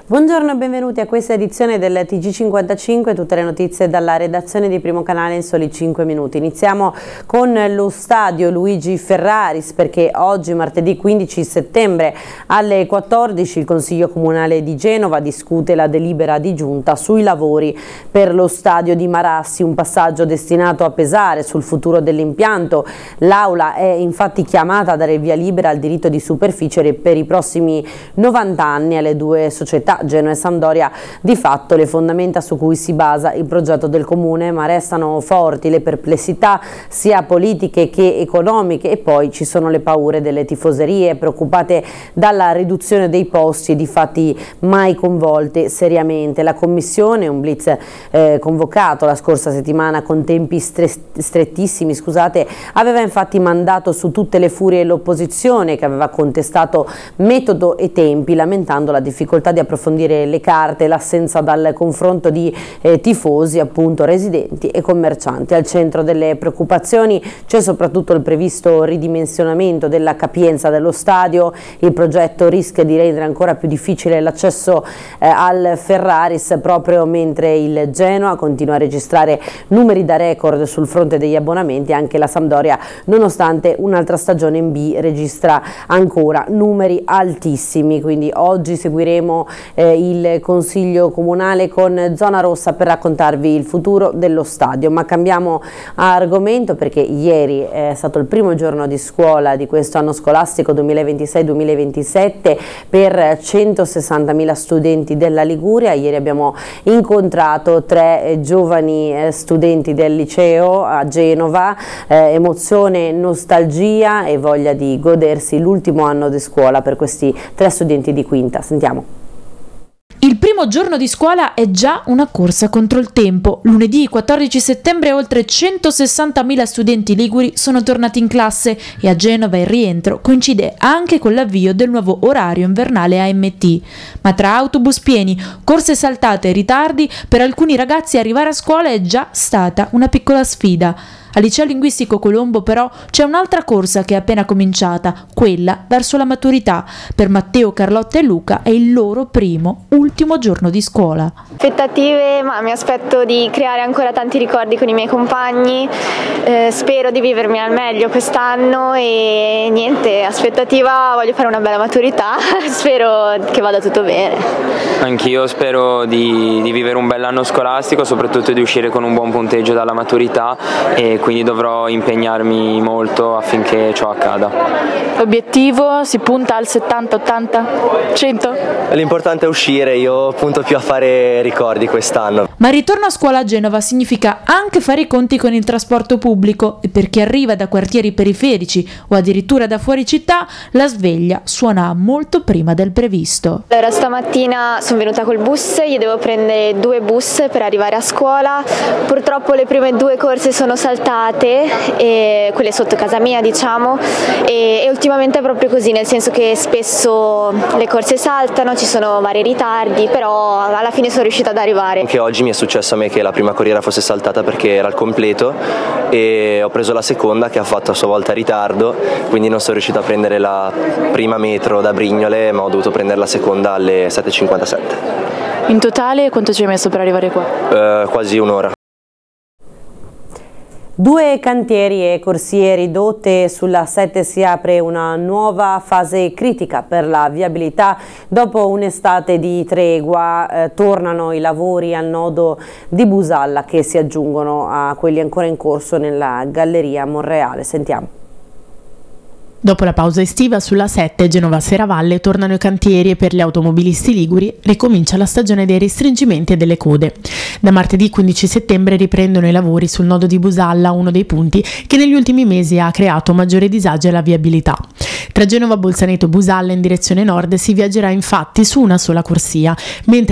Buongiorno e benvenuti a questa edizione del TG55, tutte le notizie dalla redazione di Primo Canale in soli 5 minuti. Iniziamo con lo stadio Luigi Ferraris, perché oggi, martedì 15 settembre alle 14, il Consiglio Comunale di Genova discute la delibera di giunta sui lavori per lo stadio di Marassi, un passaggio destinato a pesare sul futuro dell'impianto. L'Aula è infatti chiamata a dare il via libera al diritto di superficie per i prossimi 90 anni alle due società Genoa e Sampdoria, di fatto le fondamenta su cui si basa il progetto del comune, ma restano forti le perplessità sia politiche che economiche, e poi ci sono le paure delle tifoserie preoccupate dalla riduzione dei posti e di fatti mai convolte seriamente. La commissione, un blitz convocato la scorsa settimana con tempi strettissimi, aveva infatti mandato su tutte le furie l'opposizione, che aveva contestato metodo e tempi, lamentando la difficoltà di approfondire le carte, l'assenza dal confronto di tifosi, appunto residenti e commercianti. Al centro delle preoccupazioni c'è soprattutto il previsto ridimensionamento della capienza dello stadio. Il progetto rischia di rendere ancora più difficile l'accesso al Ferraris, proprio mentre il Genoa continua a registrare numeri da record sul fronte degli abbonamenti. Anche la Sampdoria, nonostante un'altra stagione in B, registra ancora numeri altissimi. Quindi oggi seguiremo il Consiglio Comunale con Zona Rossa per raccontarvi il futuro dello stadio. Ma cambiamo argomento, perché ieri è stato il primo giorno di scuola di questo anno scolastico 2026-2027 per 160.000 studenti della Liguria. Ieri abbiamo incontrato 3 giovani studenti del liceo a Genova, emozione, nostalgia e voglia di godersi l'ultimo anno di scuola per questi 3 studenti di quinta. Sentiamo. Il primo giorno di scuola è già una corsa contro il tempo. Lunedì 14 settembre oltre 160.000 studenti liguri sono tornati in classe e a Genova il rientro coincide anche con l'avvio del nuovo orario invernale AMT. Ma tra autobus pieni, corse saltate e ritardi, per alcuni ragazzi arrivare a scuola è già stata una piccola sfida. Al Liceo Linguistico Colombo però c'è un'altra corsa che è appena cominciata, quella verso la maturità. Per Matteo, Carlotta e Luca è il loro ultimo giorno di scuola. Aspettative, ma mi aspetto di creare ancora tanti ricordi con i miei compagni, spero di vivermi al meglio quest'anno e niente, aspettativa, voglio fare una bella maturità, spero che vada tutto bene. Anch'io spero di vivere un bell'anno scolastico, soprattutto di uscire con un buon punteggio dalla maturità, e quindi dovrò impegnarmi molto affinché ciò accada. L'obiettivo si punta al 70, 80, 100? L'importante è uscire, io punto più a fare ricordi quest'anno. Ma il ritorno a scuola a Genova significa anche fare i conti con il trasporto pubblico, e per chi arriva da quartieri periferici o addirittura da fuori città la sveglia suona molto prima del previsto. Allora, stamattina sono venuta col bus, io devo prendere 2 bus per arrivare a scuola. Purtroppo le prime 2 corse sono saltate, quelle sotto casa mia e ultimamente è proprio così, nel senso che spesso le corse saltano, ci sono vari ritardi, però alla fine sono riuscita ad arrivare. Anche oggi mi è successo a me che la prima corriera fosse saltata perché era al completo e ho preso la seconda che ha fatto a sua volta ritardo, quindi non sono riuscito a prendere la prima metro da Brignole, ma ho dovuto prendere la seconda alle 7:57. In totale quanto ci hai messo per arrivare qua? Quasi un'ora. 2 cantieri e corsie ridotte, sulla 7 si apre una nuova fase critica per la viabilità. Dopo un'estate di tregua tornano i lavori al nodo di Busalla, che si aggiungono a quelli ancora in corso nella galleria Monreale. Sentiamo. Dopo la pausa estiva, sulla 7 Genova-Serravalle tornano i cantieri e per gli automobilisti liguri ricomincia la stagione dei restringimenti e delle code. Da martedì 15 settembre riprendono i lavori sul nodo di Busalla, uno dei punti che negli ultimi mesi ha creato maggiore disagio alla viabilità. Tra Genova, Bolzaneto e Busalla in direzione nord si viaggerà infatti su una sola corsia, mentre